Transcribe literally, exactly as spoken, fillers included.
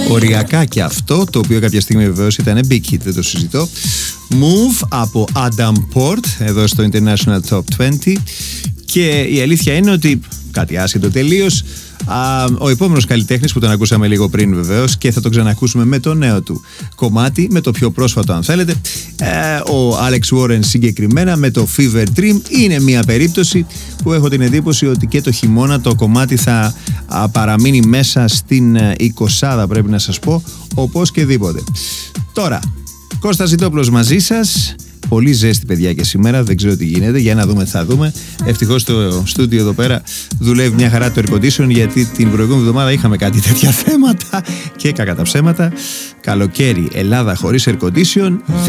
οριακά και αυτό, το οποίο κάποια στιγμή βεβαίως ήταν big hit, δεν το συζητώ. Move από Adam Port, εδώ στο International Top είκοσι. Και η αλήθεια είναι ότι, κάτι άσχετο τελείως, Α, ο επόμενος καλλιτέχνης που τον ακούσαμε λίγο πριν βεβαίως και θα τον ξανακούσουμε με το νέο του κομμάτι, με το πιο πρόσφατο αν θέλετε, ε, ο Alex Warren συγκεκριμένα με το Fever Dream, είναι μια περίπτωση που έχω την εντύπωση ότι και το χειμώνα το κομμάτι θα α, παραμείνει μέσα στην εικοσάδα, πρέπει να σας πω, όπως και δίποτε. Τώρα, Κώστας Ζητόπουλος μαζί σας. Πολύ ζέστη, παιδιά, και σήμερα. Δεν ξέρω τι γίνεται. Για να δούμε, θα δούμε. Ευτυχώς το στούντιο εδώ πέρα δουλεύει μια χαρά το air condition, γιατί την προηγούμενη εβδομάδα είχαμε κάτι τέτοια θέματα. Και κακά τα ψέματα. Καλοκαίρι, Ελλάδα χωρίς air condition